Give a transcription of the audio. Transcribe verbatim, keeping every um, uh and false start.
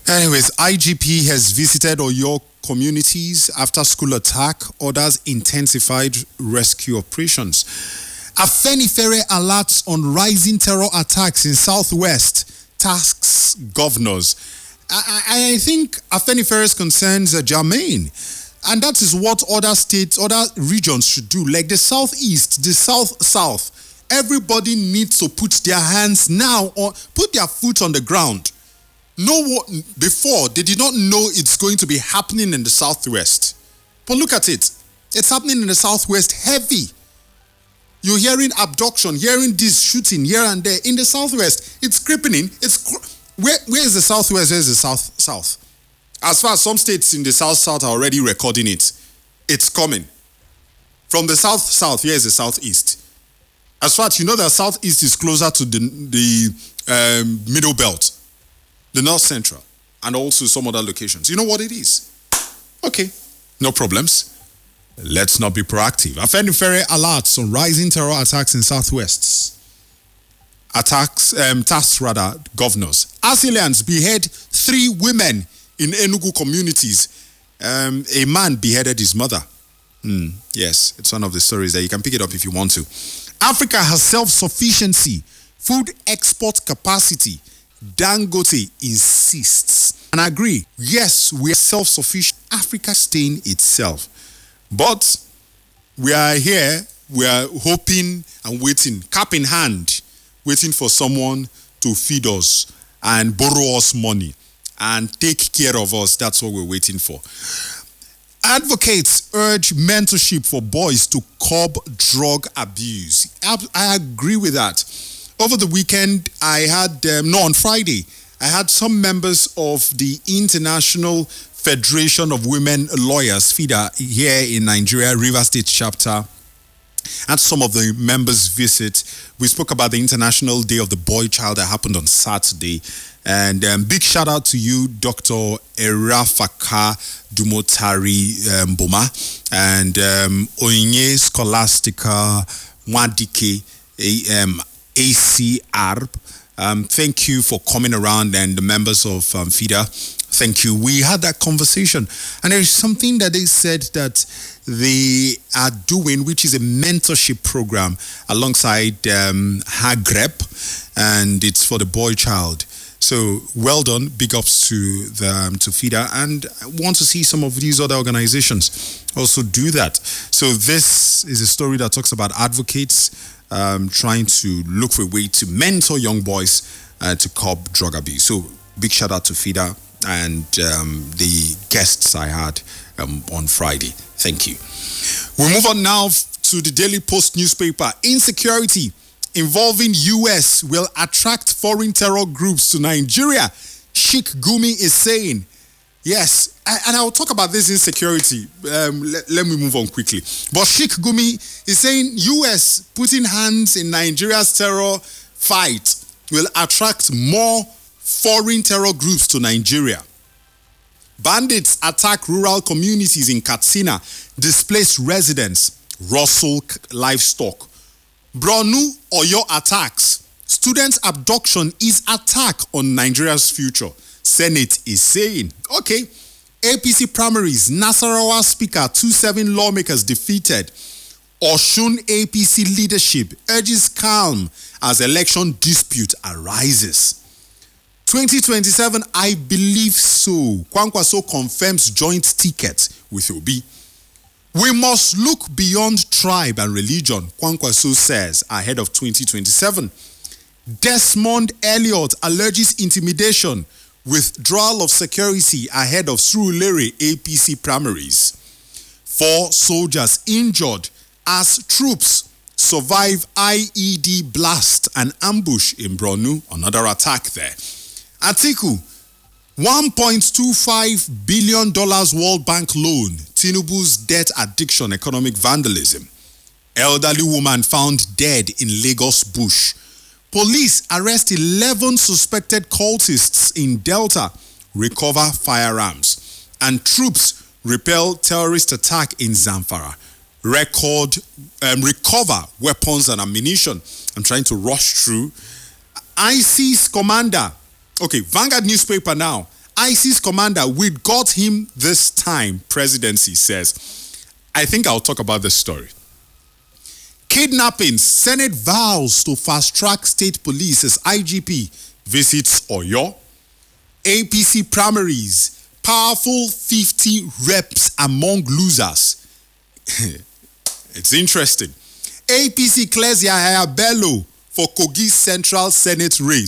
Anyways, I G P has visited Oyo communities after school attack. Others intensified rescue operations. Afenifere alerts on rising terror attacks in Southwest. Tasks governors. I, I, I think Afenifere's concerns are germane. And that is what other states, other regions should do. Like the Southeast, the South-South. Everybody needs to put their hands now on, put their foot on the ground. Know what, before, they did not know it's going to be happening in the Southwest. But look at it. It's happening in the Southwest heavy. You're hearing abduction, hearing this shooting here and there. In the Southwest, it's creeping in. It's, where, where is the Southwest? Where is the South? South? As far as some states in the South-South are already recording it, it's coming. From the South-South, here is the Southeast. As far as you know, the Southeast is closer to the, the um, Middle Belt, the North Central, and also some other locations. You know what it is? Okay, no problems. Let's not be proactive. Afenifere alerts on rising terror attacks in Southwest. Attacks, um, tasks rather, governors. Asilians behead three women in Enugu communities. Um, a man beheaded his mother. Mm, yes, it's one of the stories there. You can pick it up if you want to. Africa has self-sufficiency, food export capacity. Dangote insists. And I agree, yes, we are self-sufficient. Africa staying itself. But we are here, we are hoping and waiting, cap in hand, waiting for someone to feed us and borrow us money and take care of us. That's what we're waiting for. Advocates urge mentorship for boys to curb drug abuse. I agree with that. Over the weekend, I had, um, no, on Friday, I had some members of the International Federation of Women Lawyers, FIDA, here in Nigeria, Rivers State chapter, and some of the members visit. We spoke about the International Day of the Boy Child that happened on Saturday. And um, big shout out to you, Doctor Erafaka Dumotari um, Boma, and um, Oinye Scholastica Mwadike, um, A C A R B. Um, thank you for coming around, and the members of um, FIDA. Thank you. We had that conversation, and there is something that they said that they are doing, which is a mentorship program alongside um, HAGREP, and it's for the boy child. So well done, big ups to the um, to FIDA, and I want to see some of these other organizations also do that. So this is a story that talks about advocates um, trying to look for a way to mentor young boys uh, to curb drug abuse. So big shout out to FIDA and um, the guests I had um, on Friday. Thank you. We move on now to the Daily Post newspaper. Insecurity involving U S will attract foreign terror groups to Nigeria, Sheikh Gumi is saying. Yes, and I'll talk about this insecurity. Um, let, let me move on quickly. But Sheikh Gumi is saying U S putting hands in Nigeria's terror fight will attract more foreign terror groups to Nigeria. Bandits attack rural communities in Katsina, displaced residents, rustle livestock. Borno, Oyo attacks. Students' abduction is attack on Nigeria's future. Senate is saying. Okay. A P C primaries, Nasarawa Speaker, two seven lawmakers defeated. Osun A P C leadership urges calm as election dispute arises. twenty twenty-seven, I believe so. Kwankwaso confirms joint ticket with Obi. We must look beyond tribe and religion, Kwankwaso says, ahead of twenty twenty-seven. Desmond Elliott alleges intimidation, withdrawal of security ahead of Surulere A P C primaries. Four soldiers injured as troops survive I E D blast and ambush in Borno, another attack there. Atiku, one point two five billion dollars World Bank loan, Tinubu's debt addiction, economic vandalism. Elderly woman found dead in Lagos bush. Police arrest eleven suspected cultists in Delta, recover firearms. And troops repel terrorist attack in Zamfara. Record, um, recover weapons and ammunition. I'm trying to rush through. ISIS commander. Okay, Vanguard newspaper now. ISIS commander, we got him this time, presidency says. I think I'll talk about this story. Kidnappings, Senate vows to fast-track state police as I G P visits Oyo. A P C primaries, powerful fifty reps among losers. It's interesting. A P C clears Yahaya Bello for Kogi Central Senate race.